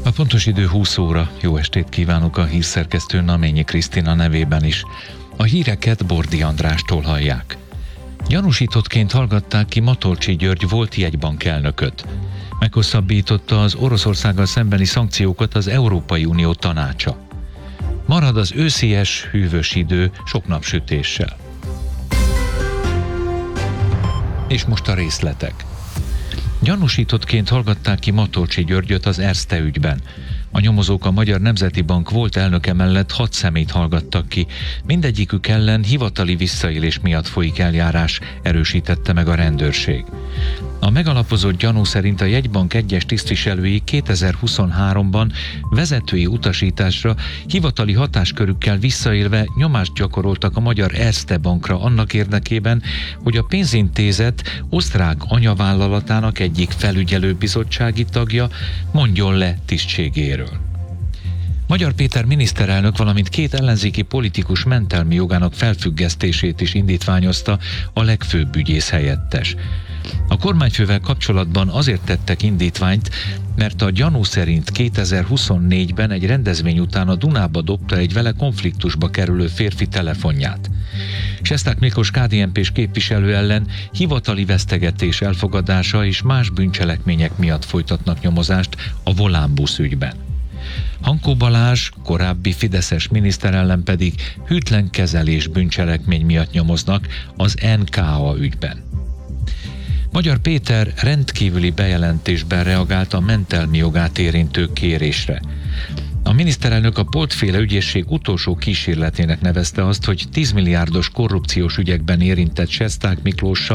A pontos idő 20 óra. Jó estét kívánok a hírszerkesztő Naményi Krisztina nevében is. A híreket Bordi Andrástól hallják. Gyanúsítottként hallgatták ki Matolcsy György volt jegybank elnököt. Meghosszabbította az Oroszországgal szembeni szankciókat az Európai Unió tanácsa. Marad az őszies, hűvös idő sok napsütéssel. És most a részletek. Gyanúsítottként hallgatták ki Matolcsy Györgyöt az Erste ügyben. A nyomozók a Magyar Nemzeti Bank volt elnöke mellett 6 személyt hallgattak ki. Mindegyikük ellen hivatali visszaélés miatt folyik eljárás, erősítette meg a rendőrség. A megalapozott gyanú szerint a jegybank egyes tisztviselői 2023-ban vezetői utasításra hivatali hatáskörükkel visszaélve nyomást gyakoroltak a Magyar Erste Bankra annak érdekében, hogy a pénzintézet osztrák anyavállalatának egyik felügyelőbizottsági tagja mondjon le tisztségéről. Magyar Péter miniszterelnök, valamint 2 ellenzéki politikus mentelmi jogának felfüggesztését is indítványozta a legfőbb ügyész helyettes. A kormányfővel kapcsolatban azért tettek indítványt, mert a gyanú szerint 2024-ben egy rendezvény után a Dunába dobta egy vele konfliktusba kerülő férfi telefonját. Sesták Miklós KDNP-s képviselő ellen hivatali vesztegetés elfogadása és más bűncselekmények miatt folytatnak nyomozást a Volánbusz ügyben. Hankó Balázs, korábbi fideszes miniszter ellen pedig hűtlen kezelés bűncselekmény miatt nyomoznak az NKA ügyben. Magyar Péter rendkívüli bejelentésben reagált a mentelmi jogát érintő kérésre. A miniszterelnök a Polt-féle ügyészség utolsó kísérletének nevezte azt, hogy 10 milliárdos korrupciós ügyekben érintett Sesták Miklóssal